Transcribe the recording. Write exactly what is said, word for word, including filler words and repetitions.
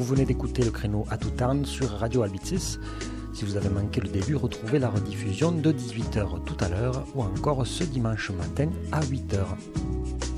Vous venez d'écouter le créneau à toute heure sur Radio Albicis. Si vous avez manqué le début, retrouvez la rediffusion de dix-huit heures tout à l'heure ou encore ce dimanche matin à huit heures.